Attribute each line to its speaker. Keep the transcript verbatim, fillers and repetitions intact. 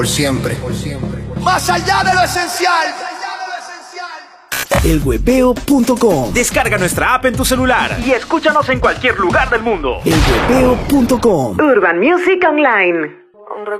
Speaker 1: por siempre. Más allá de lo esencial.
Speaker 2: el webeo punto com.
Speaker 3: Descarga nuestra app en tu celular y escúchanos en cualquier lugar del mundo.
Speaker 2: el webeo punto com.
Speaker 4: Urban Music Online.